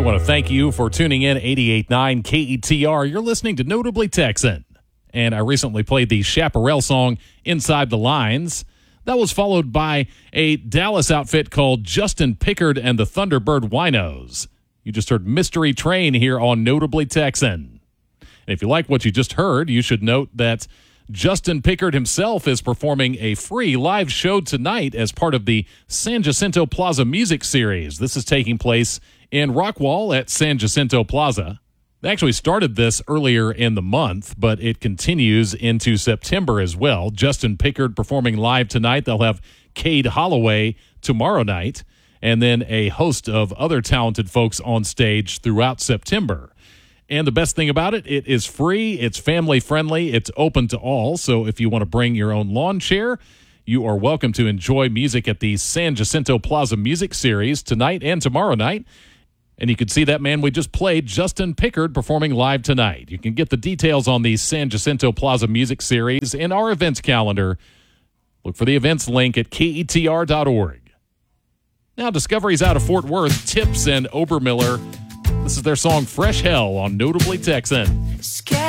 We want to thank you for tuning in 88.9 KETR. You're listening to Notably Texan. And I recently played the Chaparral song, Inside the Lines. That was followed by a Dallas outfit called Justin Pickard and the Thunderbird Winos. You just heard Mystery Train here on Notably Texan. And if you like what you just heard, you should note that Justin Pickard himself is performing a free live show tonight as part of the San Jacinto Plaza Music Series. This is taking place in Rockwall at San Jacinto Plaza. They actually started this earlier in the month, but it continues into September as well. Justin Pickard performing live tonight. They'll have Cade Holloway tomorrow night, and then a host of other talented folks on stage throughout September. And the best thing about it, it is free, it's family-friendly, it's open to all. So if you want to bring your own lawn chair, you are welcome to enjoy music at the San Jacinto Plaza Music Series tonight and tomorrow night. And you can see that man we just played, Justin Pickard, performing live tonight. You can get the details on the San Jacinto Plaza Music Series in our events calendar. Look for the events link at KETR.org. Now, Discovery's out of Fort Worth, Tips and Obermiller. This is their song Fresh Hell on Notably Texan.